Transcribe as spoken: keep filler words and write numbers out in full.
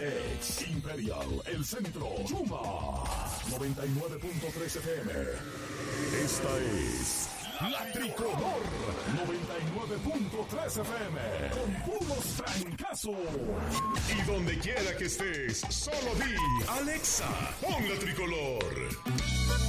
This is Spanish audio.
Ex Imperial, El Centro, Chuma, noventa y nueve punto tres F M. Esta es La Tricolor, noventa y nueve punto tres F M, con puros francazos. Y donde quiera que estés, solo di, Alexa, pon La Tricolor.